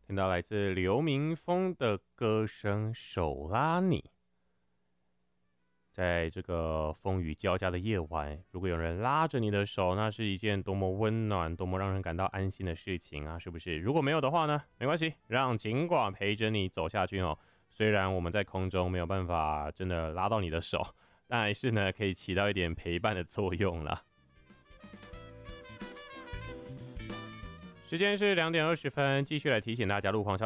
听到来自刘明峰的歌声《手拉你》。在这个风雨交加的夜晚，如果有人拉着你的手，那是一件多么温暖、多么让人感到安心的事情啊，是不是？如果没有的话呢，没关系，让警广陪着你走下去哦。虽然我们在空中没有办法真的拉到你的手，但还是呢可以起到一点陪伴的作用啦。时间是2点20分，继续来提醒大家路况消息。